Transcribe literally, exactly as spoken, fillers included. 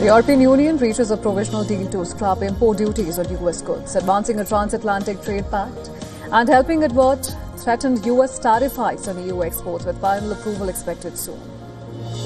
The European Union reaches a provisional deal to scrap import duties on U S goods, advancing a transatlantic trade pact and helping avert threatened U S tariff hikes on E U exports, with final approval expected soon.